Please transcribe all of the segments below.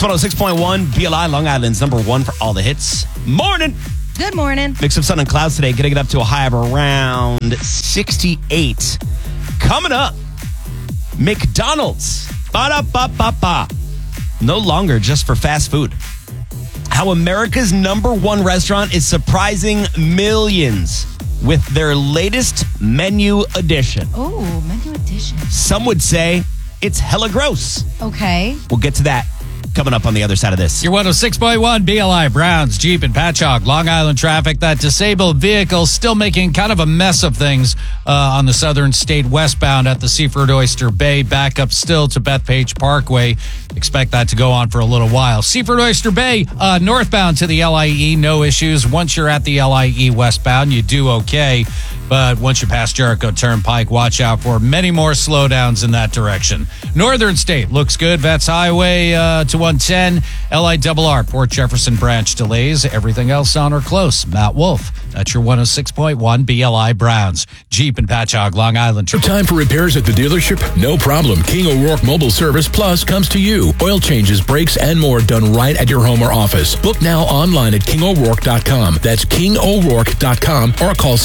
106.1 BLI, Long Island's number one for all the hits. Morning. Good morning. Mix of sun and clouds today, getting it up to a high of around 68. Coming up, McDonald's. Ba-da-ba-ba-ba. No longer just for fast food. How America's number one restaurant is surprising millions with their latest menu addition. Oh, menu addition. Some would say it's hella gross. Okay. We'll get to that coming up on the other side of this. Your 106.1 BLI, Browns, Jeep, and Patchogue, Long Island traffic. That disabled vehicle still making kind of a mess of things on the Southern State westbound at the Seaford Oyster Bay. Back up still to Bethpage Parkway. Expect that to go on for a little while. Seaford Oyster Bay, northbound to the LIE, no issues. Once you're at the LIE westbound, you do okay. But once you pass Jericho Turnpike, watch out for many more slowdowns in that direction. Northern State looks good. Vets Highway to 110. LIRR, Port Jefferson branch delays. Everything else on or close. Matt Wolf. That's your 106.1 BLI Browns. Jeep and Patchogue, Long Island. Time for repairs at the dealership? No problem. King O'Rourke Mobile Service Plus comes to you. Oil changes, brakes, and more done right at your home or office. Book now online at kingo'rourke.com. That's kingo'rourke.com or call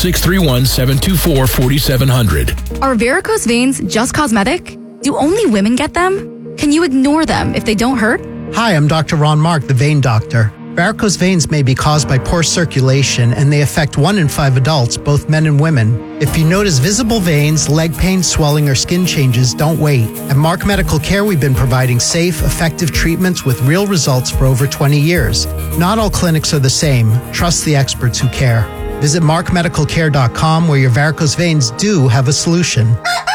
631-724-4700. Are varicose veins just cosmetic? Do only women get them? Can you ignore them if they don't hurt? Hi, I'm Dr. Ron Mark, the vein doctor. Varicose veins may be caused by poor circulation, and they affect 1 in 5 adults, both men and women. If you notice visible veins, leg pain, swelling, or skin changes, don't wait. At Mark Medical Care, we've been providing safe, effective treatments with real results for over 20 years. Not all clinics are the same. Trust the experts who care. Visit markmedicalcare.com, where your varicose veins do have a solution.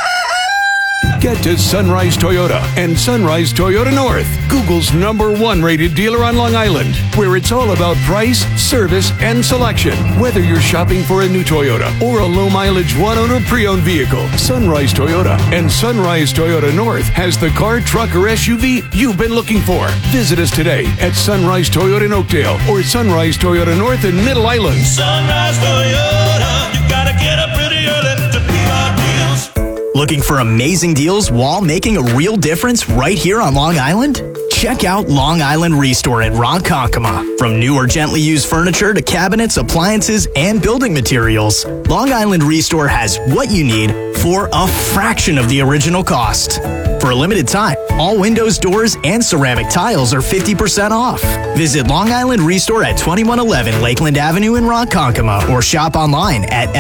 Get to Sunrise Toyota and Sunrise Toyota North, Google's #1 rated dealer on Long Island, where it's all about price, service, and selection. Whether you're shopping for a new Toyota or a low-mileage one-owner pre-owned vehicle, Sunrise Toyota and Sunrise Toyota North has the car, truck, or SUV you've been looking for. Visit us today at Sunrise Toyota in Oakdale or Sunrise Toyota North in Middle Island. Sunrise Toyota, you gotta get up pretty early to beat our deals. Looking for amazing deals while making a real difference right here on Long Island? Check out Long Island Restore at Ronkonkoma. From new or gently used furniture to cabinets, appliances, and building materials, Long Island Restore has what you need for a fraction of the original cost. For a limited time, all windows, doors, and ceramic tiles are 50% off. Visit Long Island Restore at 2111 Lakeland Avenue in Ronkonkoma or shop online at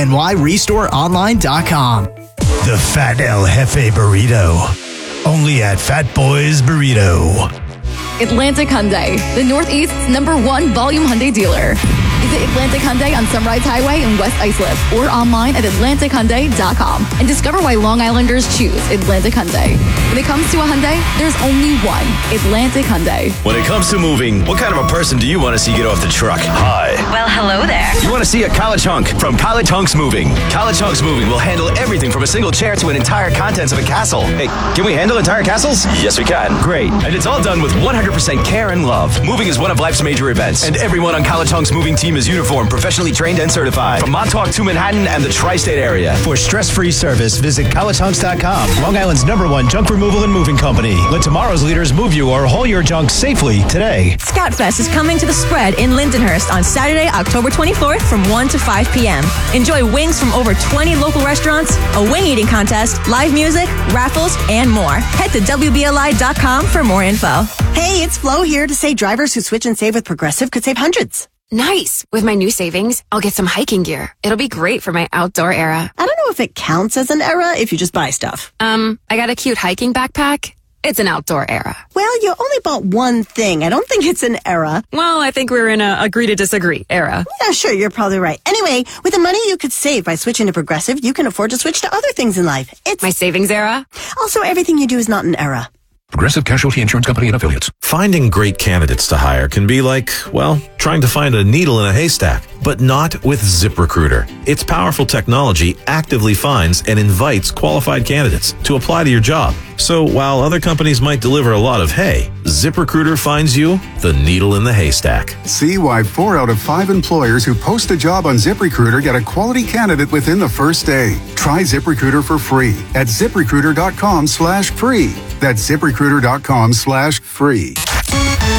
linyrestoreonline.com. The Fat El Jefe Burrito. Only at Fat Boys Burrito. Atlantic Hyundai, the Northeast's #1 volume Hyundai dealer. Visit Atlantic Hyundai on Sunrise Highway in West Islip or online at atlantichyundai.com and discover why Long Islanders choose Atlantic Hyundai. When it comes to a Hyundai, there's only one, Atlantic Hyundai. When it comes to moving, what kind of a person do you want to see get off the truck? Hi. Well, hello there. You want to see a college hunk from College Hunks Moving. College Hunks Moving will handle everything from a single chair to an entire contents of a castle. Hey, can we handle entire castles? Yes, we can. Great. And it's all done with 100% care and love. Moving is one of life's major events, and everyone on College Hunks Moving team is uniformed, professionally trained, and certified. From Montauk to Manhattan and the tri-state area. For stress-free service, visit collegehunks.com. Long Island's #1 junk removal and moving company. Let tomorrow's leaders move you or haul your junk safely today. Scoutfest is coming to the Spread in Lindenhurst on Saturday, October 24th from 1 to 5 p.m. Enjoy wings from over 20 local restaurants, a wing eating contest, live music, raffles, and more. Head to WBLI.com for more info. Hey, it's Flo here to say drivers who switch and save with Progressive could save hundreds. Nice. With my new savings, I'll get some hiking gear. It'll be great for my outdoor era. I don't know if it counts as an era if you just buy stuff. I got a cute hiking backpack. It's an outdoor era. Well, you only bought one thing. I don't think it's an era. Well, I think we're in a agree to disagree era. Yeah, sure, you're probably right. Anyway, with the money you could save by switching to Progressive, you can afford to switch to other things in life. It's my savings era. Also, everything you do is not an era. Progressive Casualty Insurance Company and Affiliates. Finding great candidates to hire can be like, well, trying to find a needle in a haystack, but not with ZipRecruiter. Its powerful technology actively finds and invites qualified candidates to apply to your job. So while other companies might deliver a lot of hay, ZipRecruiter finds you the needle in the haystack. See why 4 out of 5 employers who post a job on ZipRecruiter get a quality candidate within the first day. Try ZipRecruiter for free at ZipRecruiter.com/free. That's ZipRecruiter.com/free.